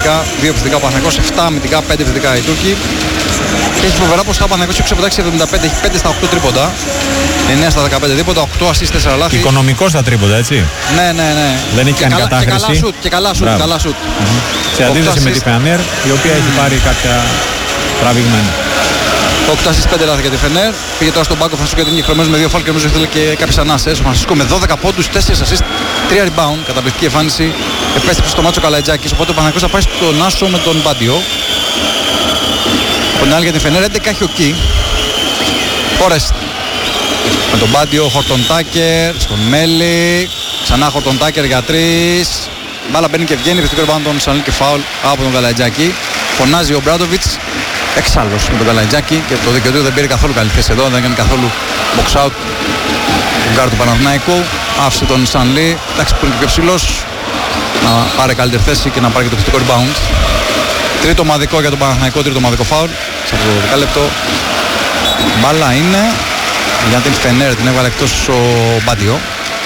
αμυντικά, 2 επιθετικά ο Παναθηναϊκός, 7 αμυντικά, 5 επιθετικά οι Τούρκοι. Και έχει φοβερά ποσοστά ο Παναθηναϊκός, έχει ξεπετάξει 75, έχει 5 στα 8 τρίποντα, 9 στα 15 τρίποντα, 8 assist, 4 λάθη. Οικονομικό στα τρίποντα, έτσι. Ναι. Δεν έχει κάνει κατάχρηση. Και καλά σουτ. Σε αντίθεση με τη Φενέρ, η οποία έχει πάρει κάποια τραβηγμένα. 8 assist, 5 λάθη για τη Φενέρ. Πήγε τώρα στον πάγκο ο Φρανσίσκο γιατί είναι χρωμένος με 2 φάουλ και νομίζω ήθελε και κάποιες ανάσες. Ο Φρανσίσκο με 12 πόντους, 4 assist, 3 rebound. Καταπληκτική εμφάνιση. Επέστρεψε στο μάτσο Καλατζάκης. Οπότε ο Παναθηναϊκός θα πάει στον άσο με τον Μπάντιο. Από την άλλη για τη Φενέρ 11 έχει ο Κι. Φόρεστ. Με τον Μπάντιο, Χορτον Τάκερ, στον Μέλι. Ξανά Χορτον Τάκερ για 3. Μπάλα μπαίνει και βγαίνει. Βριστικό rebound τον Σανλή και φάουλ από τον Καλατζάκη. Φωνάζει ο Μπράντοβιτς. Εξάλλος με τον Καλατζάκη και το δίκαιο του δεν πήρε καθόλου καλή θέση εδώ, δεν έκανε καθόλου box out του γκάρ του Παναθηναϊκού. Άφησε τον Σανλή, εντάξει που είναι και πιο ψηλός, να πάρει καλύτερη θέση και να πάρει και το επιθετικό rebound. Τρίτο ομαδικό για τον Παναθηναϊκό, τρίτο ομαδικό φάουλ σε αυτό το δεκάλεπτο. Μπάλα είναι για την Φενέρ, την έβγαλε εκτός ο Μπάντιο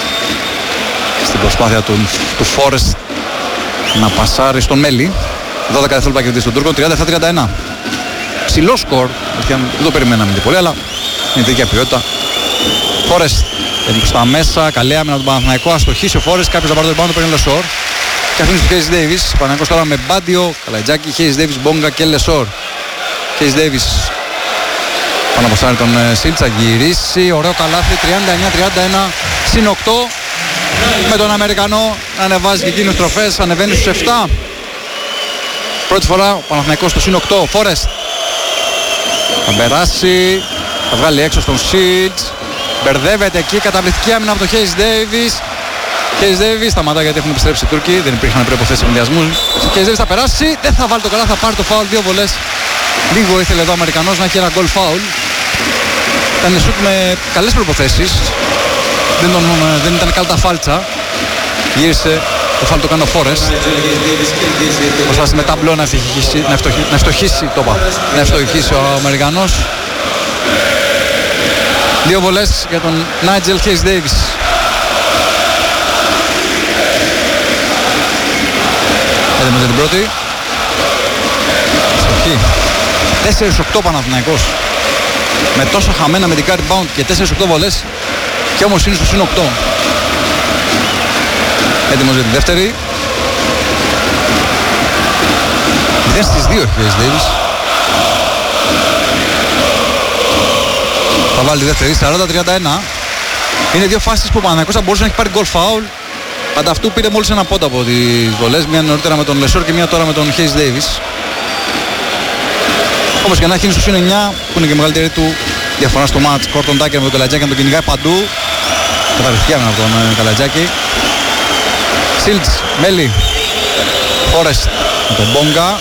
στην προσπάθεια του Φόρεστ να πασάρει στον Μέλι. 12 δευτερόλεπτα κερδίσει στον Τούρκο, 37-31. Ψηλό σκορ, δεν το περιμέναμε πολύ, αλλά είναι τέτοια ποιότητα. Φόρεστ είναι προς τα μέσα, καλή άμυνα από τον Παναθηναϊκό, αστοχίσει ο Φόρεστ, κάποιος θα πάρει το rebound, το παίρνει ο Λεσόρ. Και αφήνει στο Χέις Ντέιβις, Παναθηναϊκός τώρα με Μπάντιο, Καλατζάκη, Χέις Ντέιβις, Μπόγκα και Λεσόρ. Χέις Ντέιβις πάνω από τον Σίλτσα, γυρίσει, ωραίο καλάθι, 39-31, συν 8. Με τον Αμερικανό να ανεβάζει και εκείνους τροφές, ανεβαίνει στους 7. Πρώτη φορά ο Παναθηναϊκός στο συν 8, Φόρεστ. Θα περάσει, θα βγάλει έξω στον Σίλτς. Μπερδεύεται εκεί, καταπληκτική άμυνα από τον Χέις Ντέιβις. Χέις Ντέιβις σταματά γιατί έχουν επιστρέψει οι Τούρκοι, δεν υπήρχαν προϋποθέσεις συνδυασμού. Χέις Ντέιβις θα περάσει, δεν θα βάλει το καλά, θα πάρει το φάουλ, 2 βολές. Λίγο ήθελε εδώ ο Αμερικανός να έχει ένα γκολ φάουλ. Ήταν σουτ με καλές προϋποθέσεις. Δεν ήταν καλά τα φάλτσα. Γύρισε, το φάουλ το κάνει ο Φόρεστ. Προσπάθησε με ταμπλό να ευστοχίσει ο Αμερικανός. 2 βολές για τον Νάιτζελ Χέις Ντέιβις. Έτοιμος για την πρώτη. Στοχή. 4-8 Παναθηναϊκός. Με τόσα χαμένα αμυντικά rebound και 4-8 βολές. Και όμως είναι στο συν 8. Έτοιμος για τη δεύτερη. 0 στις 2 έχει ο Χέις Ντέιβις. Θα βάλει τη δεύτερη, 40-31. Είναι 2 φάσεις που ο Παναθηναϊκός θα μπορούσε να έχει πάρει γκολ φάουλ. Ανταυτού πήρε μόλις ένα πόντο από τις βολές. Μία νωρίτερα με τον Λεσόρ και μία τώρα με τον Χέις Ντέιβις. Όπως και να έχει είναι στο συν 9 που είναι και μεγαλύτερη του διαφορά στο μάτς. Χόρτον Τάκερ με τον Καλατζάκη να τον κυνηγάει παντού. Καταπληκτική άμυνα από τον Καλατζάκη. Σίλτς, Μέλι, Φόρεστ με τον Μπόγκα.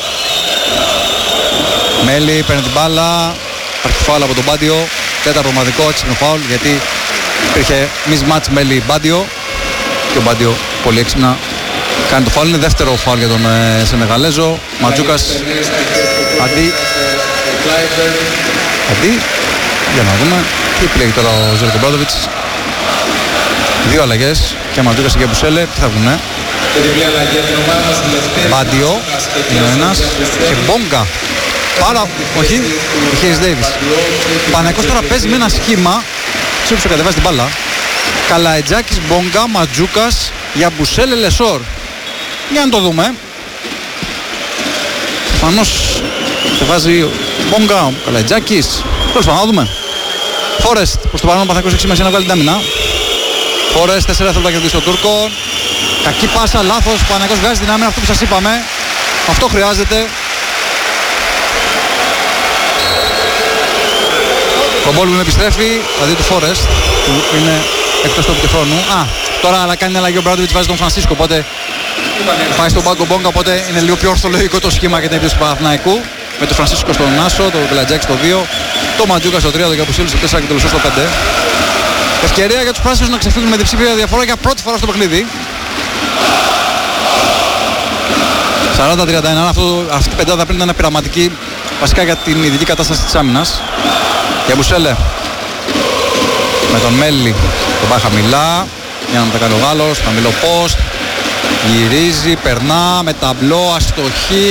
Μέλι παίρνει την μπάλα. Υπάρχει φάουλ από τον Μπάντιο. Τέταρτο ομαδικό, έξυπνο φάουλ γιατί υπήρχε mismatch Μέλι Μπάντιο. Και ο Μπάντιο πολύ έξυπνα κάνει το φάουλ. Είναι δεύτερο φάουλ για τον Σενεγαλέζο. Ματζούκας αντί. Για να δούμε. Τι επιλέγει τώρα ο Ζέλκο Μπράντοβιτς. 2 αλλαγές και Ματζούκας και Μπουσέλε. Τι θα βγουνε. Μπάντιο είναι ο ένας και Μπόγκα. Όχι, Χέις Ντέιβις. Παναθηναϊκός τώρα παίζει με ένα σχήμα. Ξέρω που κατεβάζει την μπάλα. Καλατζάκης, Μπόγκα, Ματζούκας, Γιαμπουσέλε, Λεσόρ. Για να το δούμε. Προφανώς κατεβάζει ο Μπόγκα, ο Καλατζάκης. Τέλος πάντων, να δούμε. Φόρεστ, προς το παρόν ο Παναθηναϊκός έχει σημασία να βγάλει την άμυνα. Φόρεστ, 4 δευτερόλεπτα κερδίσει τον Τούρκο. Κακή πάσα, λάθος. Ο Παναθηναϊκός βγάζει την άμυνα, αυτό που σας είπαμε. Αυτό χρειάζεται. Ο Μπόλμουν επιστρέφει, δηλαδή του Φόρεστ, που είναι εκτός του χρόνου. Τώρα αλλά κάνει αλλαγή ο Μπράντοβιτς, βάζει τον Φρανσίσκο, οπότε πάει στον πάγκο Μπόγκα, οπότε είναι λίγο πιο ορθολογικό το σχήμα για την επίθεση του Παναθηναϊκού. Με τον Φρανσίσκο στον Άσο, τον Καλατζάκη στο 2, το Ματζούκα στο 3, τον Καπουσίλου στο 4 και τον Λεσόρ στο 5. Ευκαιρία για τους πράσινους να ξεφύγουν με διψήφια διαφορά για πρώτη φορά στο παιχνίδι. 40-31, αυτή η πεντάδα πριν ήταν πειραματική, βασικά για την ειδική κατάσταση της άμυνας. Για Μπουσέλε με τον Μέλι, τον πάει χαμηλά για να τα κάνει ο Γάλλος, χαμηλό post, γυρίζει, περνά με ταμπλό, αστοχή.